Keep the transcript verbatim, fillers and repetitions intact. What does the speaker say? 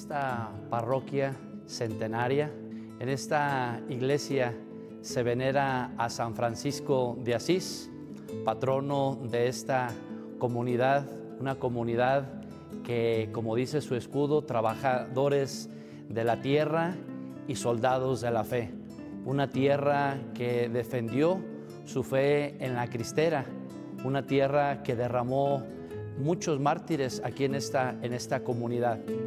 esta parroquia centenaria, en esta iglesia, se venera a San Francisco de Asís, patrono de esta comunidad, una comunidad que, como dice su escudo, trabajadores de la tierra y soldados de la fe. Una tierra que defendió su fe en la cristera, una tierra que derramó muchos mártires aquí en esta, en esta comunidad.